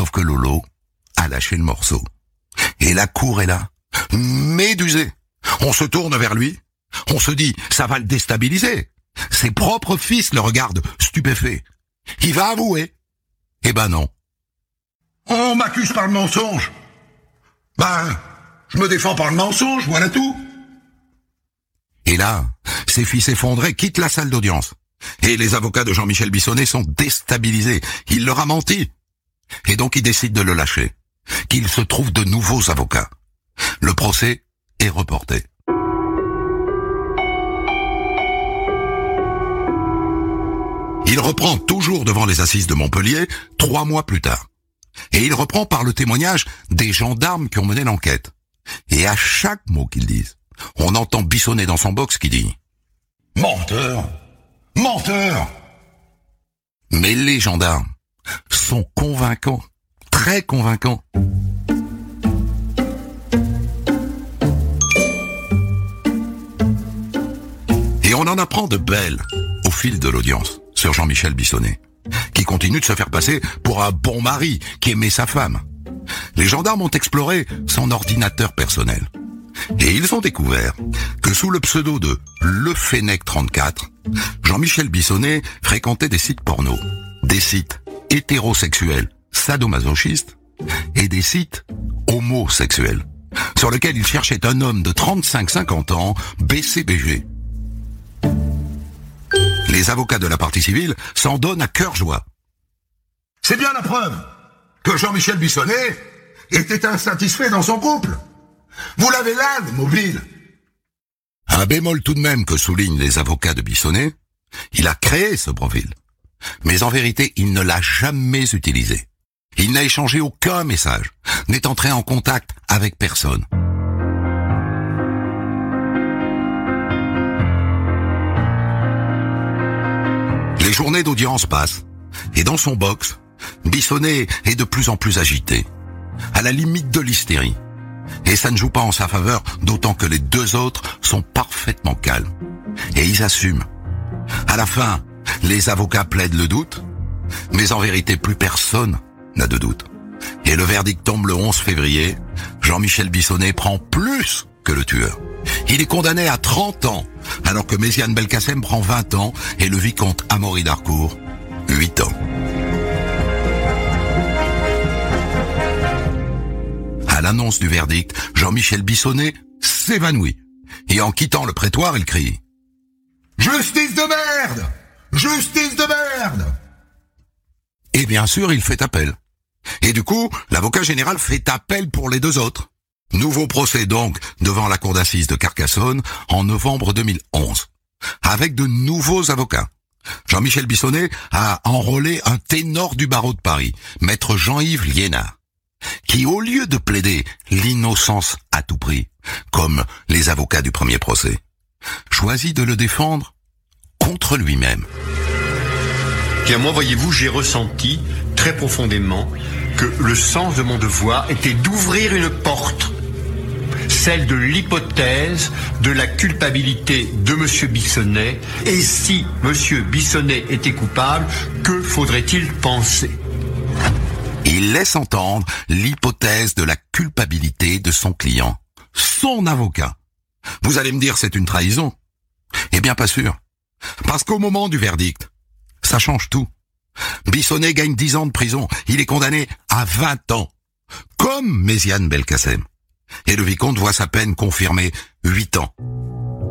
Sauf que Lolo a lâché le morceau. Et la cour est là, médusée. On se tourne vers lui. On se dit, ça va le déstabiliser. Ses propres fils le regardent stupéfaits. Il va avouer. Eh ben non. On m'accuse par le mensonge. Je me défends par le mensonge, voilà tout. Et là, ses fils effondrés quittent la salle d'audience. Et les avocats de Jean-Michel Bissonnet sont déstabilisés. Il leur a menti. Et donc ils décident de le lâcher. Qu'il se trouve de nouveaux avocats. Le procès est reporté. Il reprend toujours devant les assises de Montpellier 3 mois plus tard. Et il reprend par le témoignage des gendarmes qui ont mené l'enquête. Et à chaque mot qu'ils disent, on entend Bissonnet dans son box qui dit « Menteur! Menteur !» Mais les gendarmes sont convaincants, très convaincants. Et on en apprend de belles au fil de l'audience sur Jean-Michel Bissonnet, qui continue de se faire passer pour un bon mari qui aimait sa femme. Les gendarmes ont exploré son ordinateur personnel. Et ils ont découvert que sous le pseudo de Le Fennec 34, Jean-Michel Bissonnet fréquentait des sites porno, des sites hétérosexuels sadomasochistes et des sites homosexuels, sur lesquels il cherchait un homme de 35-50 ans, BCBG. Les avocats de la partie civile s'en donnent à cœur joie. C'est bien la preuve que Jean-Michel Bissonnet était insatisfait dans son couple. Vous l'avez là, le mobile. Un bémol tout de même que soulignent les avocats de Bissonnet, il a créé ce profil. Mais en vérité, il ne l'a jamais utilisé. Il n'a échangé aucun message, n'est entré en contact avec personne. Les journées d'audience passent, et dans son box, Bissonnet est de plus en plus agité, à la limite de l'hystérie. Et ça ne joue pas en sa faveur, d'autant que les 2 autres sont parfaitement calmes. Et ils assument. À la fin, les avocats plaident le doute, mais en vérité, plus personne n'a de doute. Et le verdict tombe le 11 février. Jean-Michel Bissonnet prend plus que le tueur. Il est condamné à 30 ans, alors que Méziane Belkacem prend 20 ans et le vicomte Amaury d'Harcourt, 8 ans. À l'annonce du verdict, Jean-Michel Bissonnet s'évanouit. Et en quittant le prétoire, il crie « Justice de merde! Justice de merde !» Et bien sûr, il fait appel. Et du coup, l'avocat général fait appel pour les 2 autres. Nouveau procès donc devant la cour d'assises de Carcassonne en novembre 2011, avec de nouveaux avocats. Jean-Michel Bissonnet a enrôlé un ténor du barreau de Paris, maître Jean-Yves Liénard, qui, au lieu de plaider l'innocence à tout prix, comme les avocats du premier procès, choisit de le défendre contre lui-même. Bien, moi, voyez-vous, j'ai ressenti très profondément que le sens de mon devoir était d'ouvrir une porte, celle de l'hypothèse de la culpabilité de M. Bissonnet. Et si M. Bissonnet était coupable, que faudrait-il penser ? Il laisse entendre l'hypothèse de la culpabilité de son client, son avocat. Vous allez me dire c'est une trahison. Eh bien pas sûr. Parce qu'au moment du verdict, ça change tout. Bissonnet gagne 10 ans de prison. Il est condamné à 20 ans. Comme Méziane Belkacem. Et le vicomte voit sa peine confirmée 8 ans.